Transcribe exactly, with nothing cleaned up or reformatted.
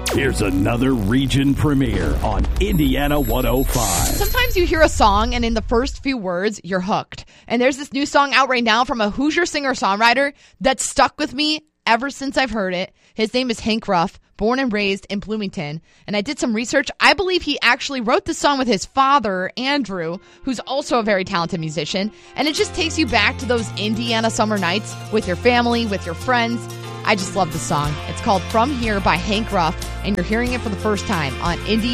Here's another region premiere on Indiana one oh five. Sometimes you hear a song and in the first few words, you're hooked. And there's this new song out right now from a Hoosier singer-songwriter that's stuck with me ever since I've heard it. His name is Hank Ruff, born and raised in Bloomington. And I did some research. I believe he actually wrote this song with his father, Andrew, who's also a very talented musician. And it just takes you back to those Indiana summer nights with your family, with your friends. I just love the song. It's called From Here by Hank Ruff, and you're hearing it for the first time on Indiana.